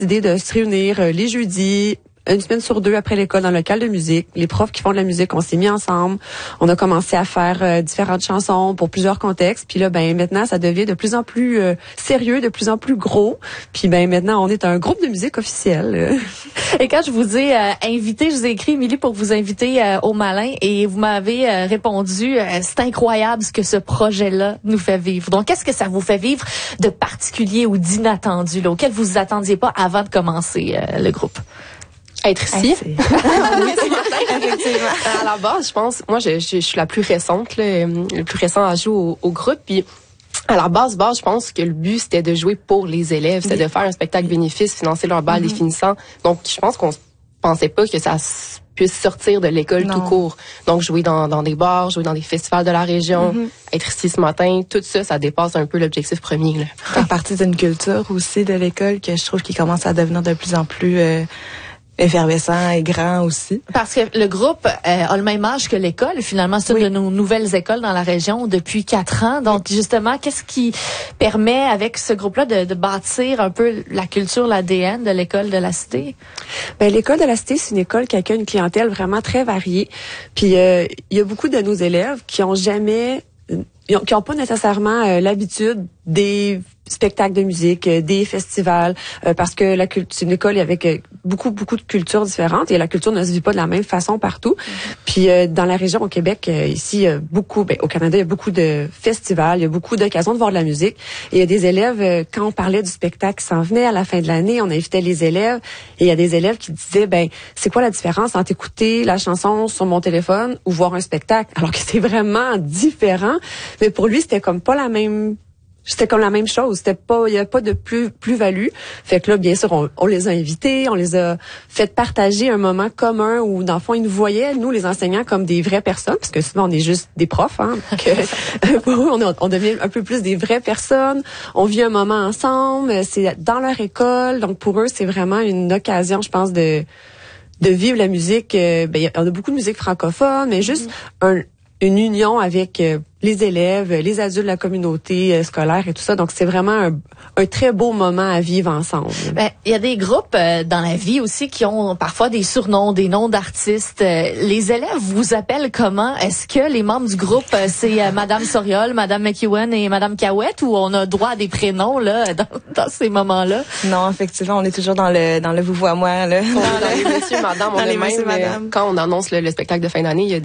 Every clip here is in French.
idée de se réunir les jeudis, une semaine sur deux après l'école dans le local de musique. Les profs qui font de la musique, on s'est mis ensemble. On a commencé à faire différentes chansons pour plusieurs contextes. Puis là, maintenant, ça devient de plus en plus sérieux, de plus en plus gros. Puis maintenant, on est un groupe de musique officiel. Et quand je vous ai invité, je vous ai écrit, Émilie, pour vous inviter au Malin, et vous m'avez répondu, c'est incroyable ce que ce projet-là nous fait vivre. Donc, qu'est-ce que ça vous fait vivre de particulier ou d'inattendu, là, auquel vous vous attendiez pas avant de commencer le groupe? Être ici. Oui, effectivement. À la base, je pense, moi, je suis la plus récente, le plus récent ajout au groupe. Puis, à la base, je pense que le but, c'était de jouer pour les élèves. C'était de faire un spectacle bénéfice, financer leur bal des finissants. Donc, je pense qu'on pensait pas que ça puisse sortir de l'école tout court. Donc, jouer dans des bars, jouer dans des festivals de la région, être ici ce matin, tout ça, ça dépasse un peu l'objectif premier, là. Faire partie d'une culture aussi de l'école que je trouve qui commence à devenir de plus en plus effervescent et grand aussi. Parce que le groupe a le même âge que l'école. Finalement, c'est une de nos nouvelles écoles dans la région depuis 4 ans. Donc, justement, qu'est-ce qui permet avec ce groupe-là de bâtir un peu la culture, l'ADN de l'école de la Cité? L'école de la Cité, c'est une école qui accueille une clientèle vraiment très variée. Puis, il y a beaucoup de nos élèves qui ont pas nécessairement l'habitude des spectacles de musique, des festivals, parce que c'est une école avec beaucoup de cultures différentes et la culture ne se vit pas de la même façon partout. Puis dans la région au Québec, ici, au Canada, il y a beaucoup de festivals, il y a beaucoup d'occasions de voir de la musique. Et il y a des élèves, quand on parlait du spectacle qui s'en venait à la fin de l'année, on invitait les élèves et il y a des élèves qui disaient, c'est quoi la différence entre écouter la chanson sur mon téléphone ou voir un spectacle? Alors que c'est vraiment différent. Mais pour lui, c'était comme la même chose. Il y a pas de plus-value. Fait que là, bien sûr, on les a invités, on les a fait partager un moment commun où, dans le fond, ils nous voyaient, nous, les enseignants, comme des vraies personnes, parce que souvent, on est juste des profs, hein. Pour eux, on devient un peu plus des vraies personnes. On vit un moment ensemble. C'est dans leur école. Donc, pour eux, c'est vraiment une occasion, je pense, de vivre la musique. On a beaucoup de musique francophone, mais juste une union avec les élèves, les adultes de la communauté scolaire et tout ça. Donc, c'est vraiment un très beau moment à vivre ensemble. Il y a des groupes dans la vie aussi qui ont parfois des surnoms, des noms d'artistes. Les élèves vous appellent comment? Est-ce que les membres du groupe, c'est Madame Soriol, Madame McEwen et Madame Cahouette, ou on a droit à des prénoms là dans ces moments-là? Non, effectivement, on est toujours dans le vous vois moi là. Dans les messieurs, madame, on est même quand on annonce le spectacle de fin d'année, il y a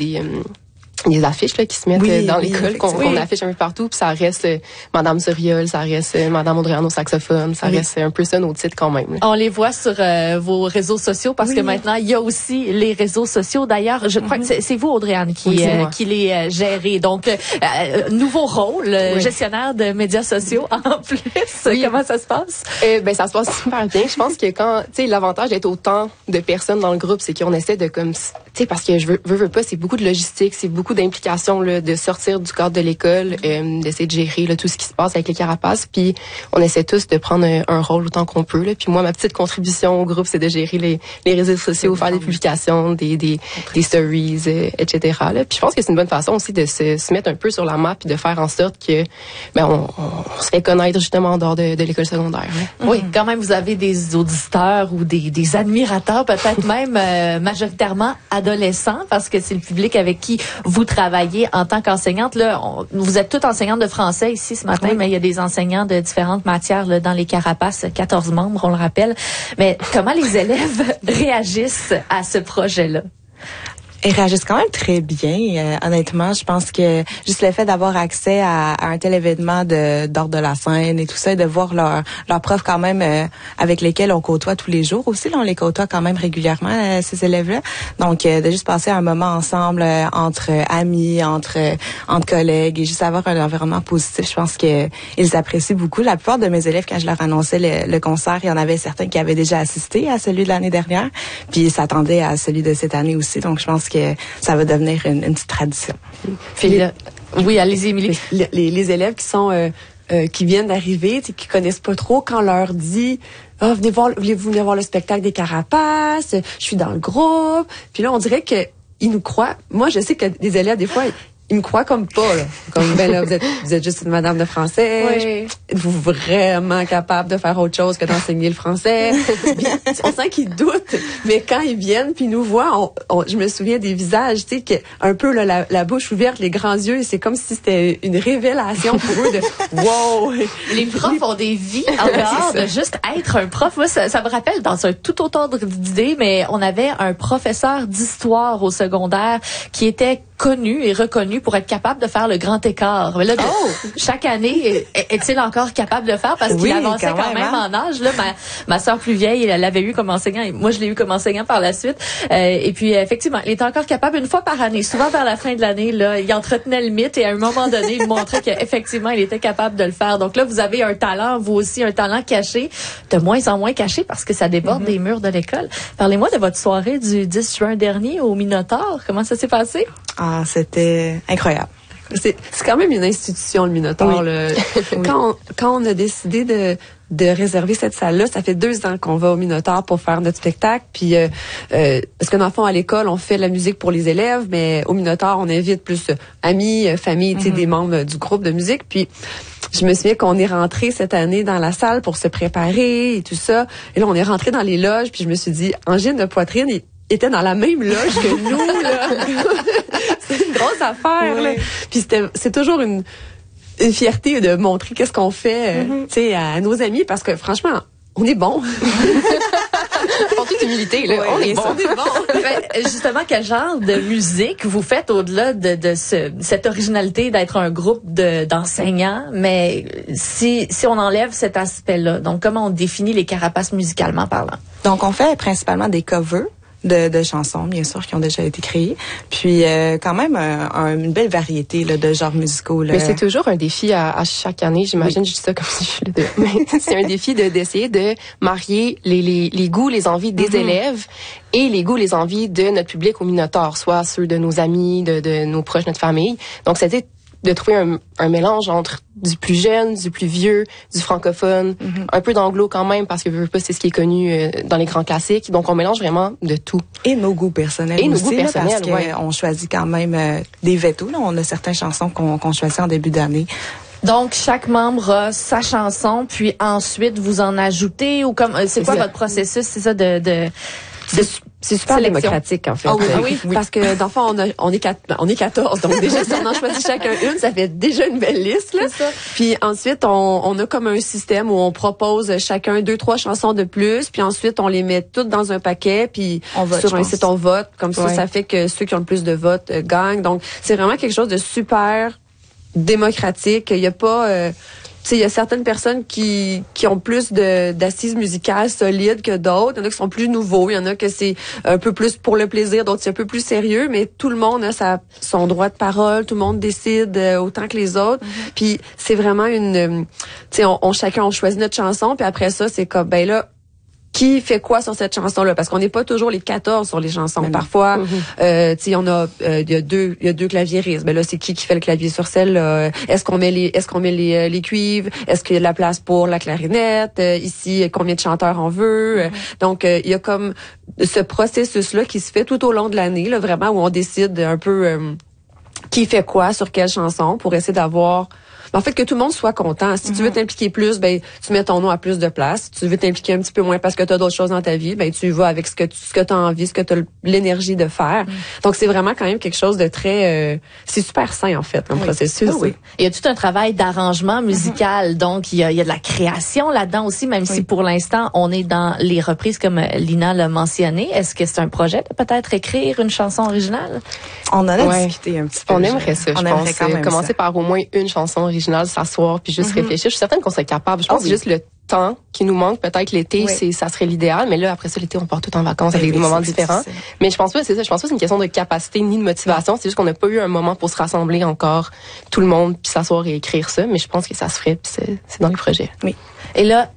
des affiches là qui se mettent dans l'école qu'on affiche un peu partout, puis ça reste Madame Soriol, ça reste Madame Audrey au saxophone, ça reste un peu ça nos titres quand même, là. On les voit sur vos réseaux sociaux parce que maintenant il y a aussi les réseaux sociaux. D'ailleurs, je crois que c'est vous, Audrey-Anne, qui les gérez. Donc nouveau rôle, gestionnaire de médias sociaux en plus. Comment ça se passe? Ça se passe super bien. Je pense que quand l'avantage d'être autant de personnes dans le groupe, c'est qu'on essaie de parce que je veux pas, c'est beaucoup de logistique, c'est beaucoup d'implication là, de sortir du cadre de l'école, d'essayer de gérer là, tout ce qui se passe avec les carapaces. Puis on essaie tous de prendre un rôle autant qu'on peut. Là. Puis moi, ma petite contribution au groupe, c'est de gérer les réseaux sociaux, faire des publications, des stories, etc. Là. Puis je pense que c'est une bonne façon aussi de se mettre un peu sur la map et de faire en sorte que on se fait connaître justement en dehors de l'école secondaire. Là. Oui, quand même, vous avez des auditeurs ou des admirateurs, peut-être même majoritairement adolescents, parce que c'est le public avec qui vous travaillez en tant qu'enseignante. Là, vous êtes toutes enseignantes de français ici ce matin, mais il y a des enseignants de différentes matières là, dans les carapaces, 14 membres, on le rappelle. Mais comment les élèves réagissent à ce projet-là? Ils réagissent quand même très bien. Honnêtement, je pense que juste le fait d'avoir accès à un tel événement d'ordre de la scène et tout ça, et de voir leurs profs quand même avec lesquels on côtoie tous les jours aussi, là, on les côtoie quand même régulièrement, ces élèves-là. Donc, de juste passer un moment ensemble entre amis, entre collègues, et juste avoir un environnement positif, je pense que ils apprécient beaucoup. La plupart de mes élèves, quand je leur annonçais le concert, il y en avait certains qui avaient déjà assisté à celui de l'année dernière, puis ils s'attendaient à celui de cette année aussi. Donc, je pense que ça va devenir une petite tradition. Puis oui, allez-y, Émilie. Les élèves qui sont qui viennent d'arriver, qui connaissent pas trop, quand on leur dit voulez-vous venir voir le spectacle des carapaces, je suis dans le groupe. Puis là, on dirait que ils nous croient. Moi, je sais que des élèves, des fois, ils me croient comme pas, là. Comme, ben là, vous êtes juste une madame de français. Oui. Êtes-vous vraiment capable de faire autre chose que d'enseigner le français? Puis, on sent qu'ils doutent. Mais quand ils viennent puis ils nous voient, je me souviens des visages, tu sais, que un peu, là, la bouche ouverte, les grands yeux, c'est comme si c'était une révélation pour eux de wow! Les profs ont des vies en dehors de juste être un prof. Moi, ça me rappelle dans un tout autre ordre d'idée, mais on avait un professeur d'histoire au secondaire qui était connu et reconnu pour être capable de faire le grand écart. Mais là, chaque année, est-il encore capable de le faire parce qu'il avançait quand même en âge. Là, ma sœur plus vieille, elle l'avait eu comme enseignant et moi, je l'ai eu comme enseignant par la suite. Et puis, effectivement, il était encore capable une fois par année, souvent vers la fin de l'année, là, il entretenait le mythe et à un moment donné, il montrait qu'effectivement, il était capable de le faire. Donc là, vous avez un talent, vous aussi, un talent caché, de moins en moins caché parce que ça déborde des murs de l'école. Parlez-moi de votre soirée du 10 juin dernier au Minotaure. Comment ça s'est passé? Ah, c'était incroyable. C'est quand même une institution, le Minotaure. Oui. Quand on a décidé de réserver cette salle-là, ça fait 2 ans qu'on va au Minotaure pour faire notre spectacle. Puis parce que dans le fond, à l'école, on fait de la musique pour les élèves, mais au Minotaure, on invite plus amis, famille, tu sais, des membres du groupe de musique. Puis je me souviens qu'on est rentré cette année dans la salle pour se préparer et tout ça. Et là, on est rentré dans les loges, puis je me suis dit, Angine de Poitrine était dans la même loge que nous, là. C'est une grosse affaire, là. Puis c'est toujours une fierté de montrer qu'est-ce qu'on fait, tu sais, à nos amis, parce que franchement, on est bon. En toute humilité, là, on est bon. Justement, quel genre de musique vous faites au-delà de cette originalité d'être un groupe d'enseignants, mais si on enlève cet aspect-là, donc comment on définit les Carapaces musicalement parlant? Donc, on fait principalement des covers de chansons, bien sûr, qui ont déjà été créées. Puis, quand même, une belle variété là, de genres musicaux. Là. Mais c'est toujours un défi à chaque année. J'imagine, je dis ça comme si je suis là. Mais c'est un défi d'essayer de marier les goûts, les envies des élèves et les goûts, les envies de notre public au Minotaure, soit ceux de nos amis, de nos proches, notre famille. Donc, c'était de trouver un mélange entre du plus jeune, du plus vieux, du francophone, un peu d'anglo quand même, parce que veux pas, c'est ce qui est connu dans les grands classiques. Donc, on mélange vraiment de tout. Et nos goûts personnels et aussi, nos goûts personnels, parce qu'on choisit quand même des vétos. Là. On a certaines chansons qu'on choisit en début d'année. Donc, chaque membre a sa chanson, puis ensuite, vous en ajoutez, ou comme, c'est quoi votre processus? C'est ça c'est super démocratique, en fait. Oui. Parce que, dans le fond, on est 14. Donc, déjà, si on en choisit chacun une, ça fait déjà une belle liste, là. C'est ça. Puis ensuite, on a comme un système où on propose chacun 2-3 chansons de plus. Puis ensuite, on les met toutes dans un paquet. Puis sur un site, on vote. Comme ça fait que ceux qui ont le plus de votes gagnent. Donc, c'est vraiment quelque chose de super démocratique. Il y a pas... il y a certaines personnes qui ont plus d'assises musicales solides que d'autres. Il y en a qui sont plus nouveaux. Il y en a que c'est un peu plus pour le plaisir, d'autres c'est un peu plus sérieux. Mais tout le monde a son droit de parole. Tout le monde décide autant que les autres. Puis c'est vraiment chacun on choisit notre chanson. Puis après ça, c'est comme, ben là, qui fait quoi sur cette chanson-là? Parce qu'on n'est pas toujours les 14 sur les chansons. Parfois, il y a deux claviéristes. Ben là, c'est qui fait le clavier sur celle-là? Est-ce qu'on met les cuivres? Est-ce qu'il y a de la place pour la clarinette? Ici, combien de chanteurs on veut? Donc, il y a comme ce processus-là qui se fait tout au long de l'année, là, vraiment, où on décide un peu qui fait quoi sur quelle chanson pour essayer d'avoir... En fait, que tout le monde soit content. Si tu veux t'impliquer plus, ben tu mets ton nom à plus de place. Si tu veux t'impliquer un petit peu moins parce que tu as d'autres choses dans ta vie, ben tu vas avec ce que tu as envie, ce que tu as l'énergie de faire. Donc c'est vraiment quand même quelque chose de très c'est super sain en fait comme processus. Oui. Il y a tout un travail d'arrangement musical. Donc il y a de la création là-dedans aussi, même si pour l'instant on est dans les reprises comme Lina l'a mentionné. Est-ce que c'est un projet de peut-être écrire une chanson originale? On en a discuté un petit peu. On aimerait ça, je pense. Commencer par au moins une chanson originale, s'asseoir puis juste réfléchir. Je suis certaine qu'on serait capable. Je pense que c'est juste le temps qui nous manque. Peut-être l'été, ça serait l'idéal. Mais là, après ça, l'été, on part tout en vacances avec des moments différents. Mais je pense pas, c'est ça. Je pense pas que c'est une question de capacité ni de motivation. C'est juste qu'on n'a pas eu un moment pour se rassembler encore, tout le monde, puis s'asseoir et écrire ça. Mais je pense que ça se ferait, puis c'est dans le projet. Oui. Et là,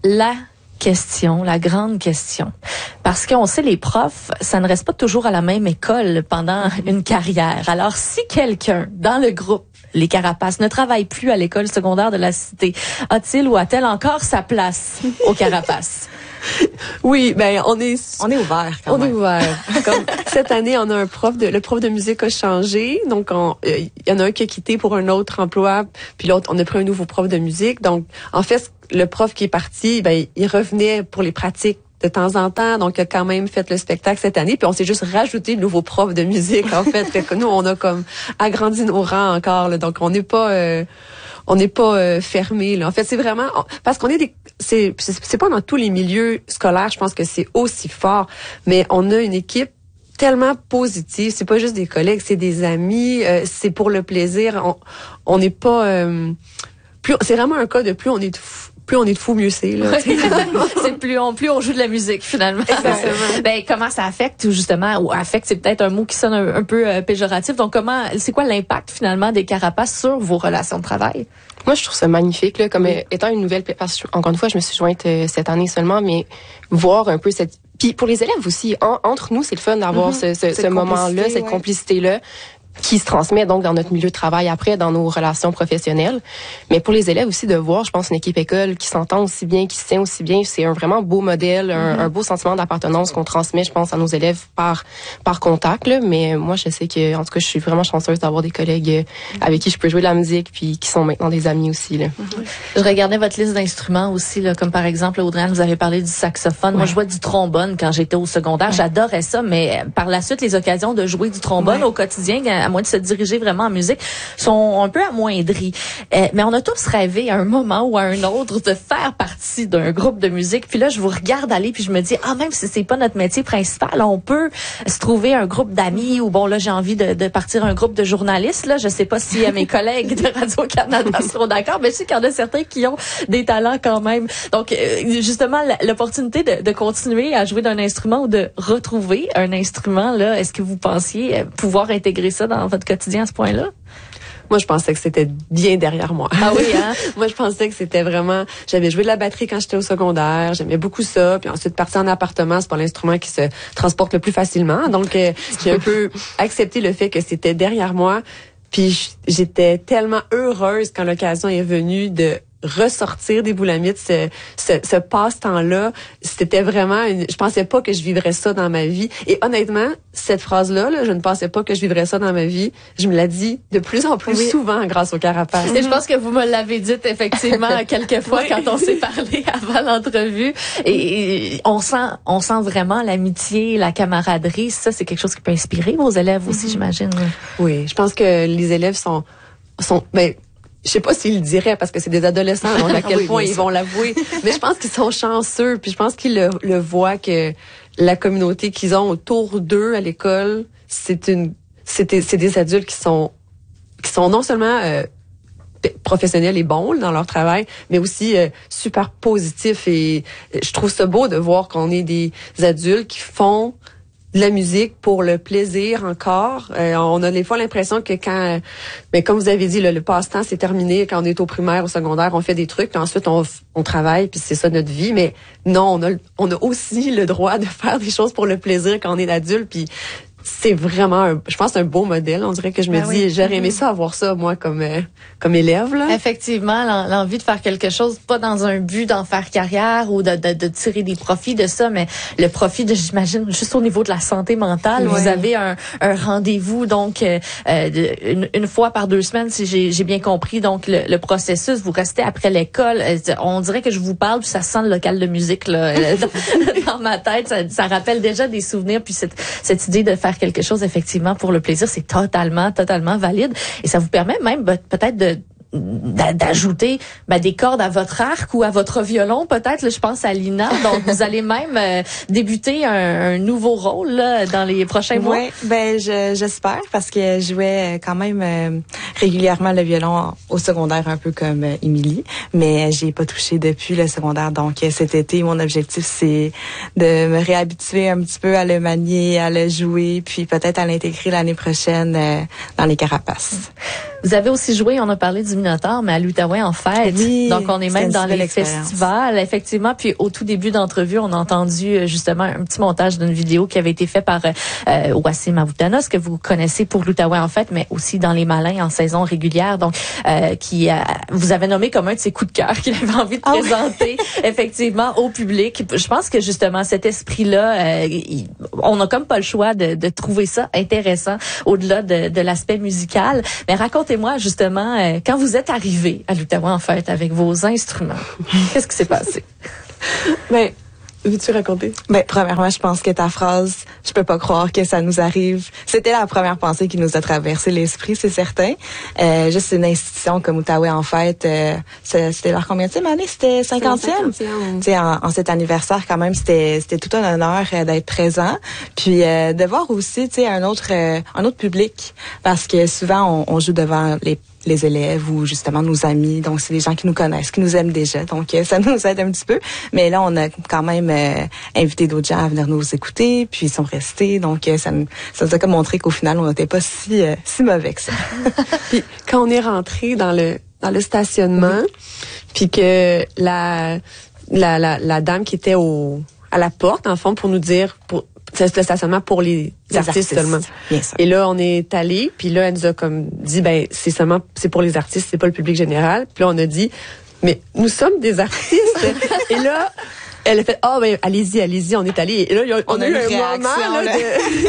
la grande question. Parce qu'on sait, les profs, ça ne reste pas toujours à la même école pendant une carrière. Alors, si quelqu'un dans le groupe, les Carapaces, ne travaille plus à l'école secondaire de la cité, a-t-il ou a-t-elle encore sa place aux Carapaces? Oui, ben on est ouvert quand même. On est ouvert. Comme Cette année, on a le prof de musique a changé. Donc, il y en a un qui a quitté pour un autre emploi. Puis l'autre, on a pris un nouveau prof de musique. Donc, en fait, le prof qui est parti, il revenait pour les pratiques de temps en temps, donc il a quand même fait le spectacle cette année, puis on s'est juste rajouté de nouveaux profs de musique en fait. Fait que nous on a comme agrandi nos rangs encore là, donc on n'est pas fermé là. En fait, c'est vraiment parce qu'on est c'est pas dans tous les milieux scolaires, je pense que c'est aussi fort, mais on a une équipe tellement positive, c'est pas juste des collègues, c'est des amis, c'est pour le plaisir, on n'est pas c'est vraiment un cas de plus on est de fous, mieux c'est là. C'est plus on joue de la musique finalement. Exactement. Ben comment ça affecte justement, ou affecte c'est peut-être un mot qui sonne un peu péjoratif. Donc c'est quoi l'impact finalement des carapaces sur vos relations de travail? Moi, je trouve ça magnifique, là, comme étant une nouvelle, parce que, encore une fois, je me suis jointe cette année seulement, mais voir un peu puis pour les élèves aussi, entre nous, c'est le fun d'avoir ce moment-là, cette complicité-là, qui se transmet donc dans notre milieu de travail après, dans nos relations professionnelles. Mais pour les élèves aussi de voir, je pense, une équipe école qui s'entend aussi bien, qui se tient aussi bien, c'est un vraiment beau modèle, un beau sentiment d'appartenance qu'on transmet, je pense, à nos élèves par contact. Là. Mais moi, je sais que, en tout cas, je suis vraiment chanceuse d'avoir des collègues avec qui je peux jouer de la musique, puis qui sont maintenant des amis aussi. Là. Je regardais votre liste d'instruments aussi, là, comme par exemple, Audrey-Anne, vous avez parlé du saxophone. Moi, je jouais du trombone quand j'étais au secondaire. J'adorais ça, mais par la suite, les occasions de jouer du trombone au quotidien, à moins de se diriger vraiment en musique, sont un peu amoindries. Mais on a tous rêvé à un moment ou à un autre de faire partie d'un groupe de musique. Puis là, je vous regarde aller, puis je me dis, même si c'est pas notre métier principal, on peut se trouver un groupe d'amis ou bon, là, j'ai envie de partir un groupe de journalistes. Là, je sais pas si mes collègues de Radio-Canada seront d'accord, mais je sais qu'il y en a certains qui ont des talents quand même. Donc, justement, l'opportunité de continuer à jouer d'un instrument ou de retrouver un instrument, là, est-ce que vous pensiez pouvoir intégrer ça dans votre quotidien à ce point-là? Moi, je pensais que c'était bien derrière moi. Ah oui, hein? Moi, je pensais que c'était vraiment... J'avais joué de la batterie quand j'étais au secondaire. J'aimais beaucoup ça. Puis ensuite, partir en appartement, c'est pas l'instrument qui se transporte le plus facilement. Donc, j'ai un peu accepté le fait que c'était derrière moi. Puis j'étais tellement heureuse quand l'occasion est venue de ressortir des boulamites, ce passe-temps-là, c'était vraiment je pensais pas que je vivrais ça dans ma vie. Et honnêtement, cette phrase-là, je ne pensais pas que je vivrais ça dans ma vie. Je me la dis de plus en plus souvent grâce au carapace. Et je pense que vous me l'avez dit effectivement quelques fois quand on s'est parlé avant l'entrevue. Et on sent vraiment l'amitié, la camaraderie. Ça, c'est quelque chose qui peut inspirer vos élèves aussi, j'imagine. Oui, je pense que les élèves sont je sais pas s'ils le diraient parce que c'est des adolescents, donc à quel point ils vont l'avouer. Mais je pense qu'ils sont chanceux, puis je pense qu'ils le voient que la communauté qu'ils ont autour d'eux à l'école, c'est des adultes qui sont non seulement professionnels et bons dans leur travail, mais aussi super positifs. Et je trouve ça beau de voir qu'on est des adultes qui font de la musique pour le plaisir encore. On a des fois l'impression que quand, comme vous avez dit, le passe-temps c'est terminé. Quand on est au primaire, au secondaire, on fait des trucs, puis ensuite on travaille, puis c'est ça notre vie. Mais non, on a aussi le droit de faire des choses pour le plaisir quand on est adulte. Puis c'est vraiment, je pense, un beau modèle. On dirait que je me dis, j'aurais aimé ça avoir ça, moi, comme élève, là. Effectivement, l'envie de faire quelque chose, pas dans un but d'en faire carrière ou de tirer des profits de ça, mais le profit j'imagine, juste au niveau de la santé mentale. Vous avez un rendez-vous, donc, une fois par 2 semaines, si j'ai bien compris. Donc, le processus, vous restez après l'école. On dirait que je vous parle, puis ça sent le local de musique, là, dans ma tête. Ça rappelle déjà des souvenirs, puis cette idée de faire quelque chose effectivement pour le plaisir, c'est totalement valide et ça vous permet même peut-être d'ajouter des cordes à votre arc ou à votre violon peut-être. Là, je pense à Lina. Donc vous allez même débuter un nouveau rôle là, dans les prochains mois. Oui, j'espère parce que je jouais quand même régulièrement le violon au secondaire un peu comme Émilie, mais j'ai pas touché depuis le secondaire. Donc cet été, mon objectif c'est de me réhabituer un petit peu à le manier, à le jouer, puis peut-être à l'intégrer l'année prochaine dans les carapaces. Vous avez aussi joué, on a parlé du Minotaure, mais à l'Outaouais en fête. Oui, donc, on est même dans les expérience. festivals, effectivement. Puis, au tout début d'entrevue, on a entendu justement un petit montage d'une vidéo qui avait été fait par Wassim Aboutanos, que vous connaissez pour l'Outaouais en fête, mais aussi dans Les Malins en saison régulière. Donc, qui vous avez nommé comme un de ses coups de cœur qu'il avait envie de présenter, effectivement, au public. Je pense que justement, cet esprit-là, on n'a comme pas le choix de trouver ça intéressant au-delà de l'aspect musical. Mais racontez-moi justement, quand vous êtes arrivé à l'Outaouais en fête avec vos instruments, qu'est-ce qui s'est passé? Ben, veux-tu raconter? Ben, premièrement, je pense que ta phrase, je peux pas croire que ça nous arrive. C'était la première pensée qui nous a traversé l'esprit, c'est certain. Juste une institution comme Outaouais en fête, c'était leur combienième année? C'était 50e? Tu sais, en cet anniversaire, quand même, c'était tout un honneur d'être présent. Puis, de voir aussi, tu sais, un autre public. Parce que souvent, on joue devant les élèves ou justement nos amis. Donc, c'est des gens qui nous connaissent, qui nous aiment déjà. Donc, ça nous aide un petit peu. Mais là, on a quand même invité d'autres gens à venir nous écouter, puis ils sont restés. Donc, ça nous a comme montré qu'au final, on n'était pas si mauvais que ça. Puis, quand on est rentré dans le stationnement, puis que la dame qui était à la porte, en fond, pour nous dire... C'est le stationnement pour les artistes seulement. Bien sûr. Et là, on est allé, puis là, elle nous a comme dit, ben, c'est pour les artistes, c'est pas le public général. Puis là, on a dit, mais nous sommes des artistes. Et là, elle a fait, ben, allez-y, on est allé. Et là, on a eu un moment, là,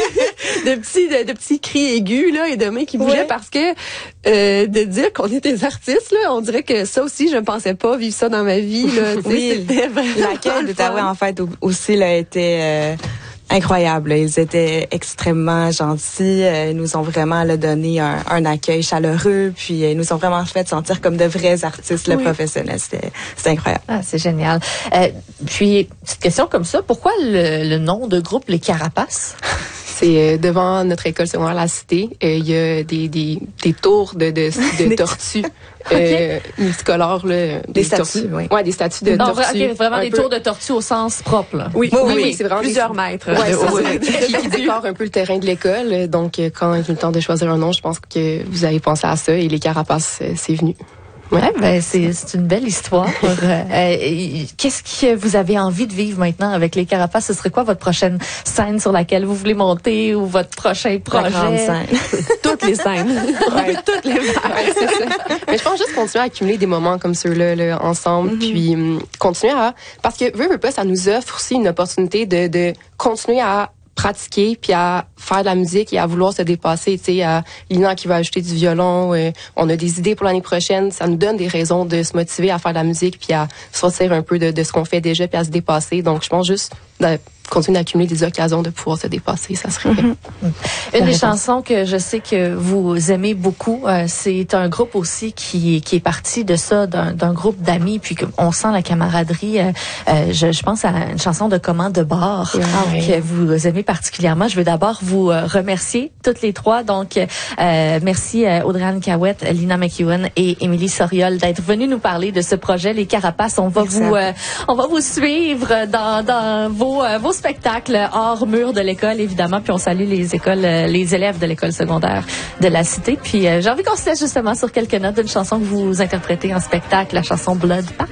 de petits cris aigus, là, et de mains qui bougeaient parce que, de dire qu'on est des artistes, là, on dirait que ça aussi, je ne pensais pas vivre ça dans ma vie, là. Oui, c'était vraiment l'accueil d'Outaouais, en fait, aussi, là, été, incroyable. Ils étaient extrêmement gentils. Ils nous ont vraiment donné un accueil chaleureux. Puis ils nous ont vraiment fait sentir comme de vrais artistes professionnels. C'était incroyable. Ah, c'est génial. Puis, petite question comme ça. Pourquoi le nom de groupe Les Carapaces? C'est devant notre école secondaire La Cité. Il y a des tours de tortues. Multicolores, là. Des statues, oui. Ouais, des statues de tortues. Okay, vraiment des tours de tortues au sens propre, là. Oui, c'est vraiment plusieurs mètres. Qui décorent un peu le terrain de l'école. Donc, quand il est le temps de choisir un nom, je pense que vous avez pensé à ça et Les Carapaces, c'est venu. Ouais, ben c'est une belle histoire. Qu'est-ce que vous avez envie de vivre maintenant avec Les Carapaces? Ce serait quoi votre prochaine scène sur laquelle vous voulez monter ou votre prochain projet? La grande scène. Toutes les scènes. Toutes les vagues. C'est ça. Mais je pense juste continuer à accumuler des moments comme ceux-là là, ensemble, puis continuer parce que veut pas, ça nous offre aussi une opportunité de continuer à pratiquer puis à faire de la musique et à vouloir se dépasser, tu sais, à Lina qui va ajouter du violon, on a des idées pour l'année prochaine, ça nous donne des raisons de se motiver à faire de la musique puis à sortir un peu de ce qu'on fait déjà puis à se dépasser. Donc je pense juste de continuer d'accumuler des occasions de pouvoir se dépasser, ça serait Une des chansons que je sais que vous aimez beaucoup, c'est un groupe aussi qui est parti de ça, d'un groupe d'amis, puis on sent la camaraderie. Je pense à une chanson de Commande de bord que vous aimez particulièrement. Je veux d'abord vous remercier toutes les trois. Donc, merci Audrey-Anne Cahouette, Lina McEwen et Émilie Soriol d'être venues nous parler de ce projet Les Carapaces. On va vous suivre dans vos spectacles hors mur de l'école, évidemment. Puis on salue les élèves de l'école secondaire de la Cité. Puis j'ai envie qu'on se laisse justement sur quelques notes d'une chanson que vous interprétez en spectacle, la chanson Blood.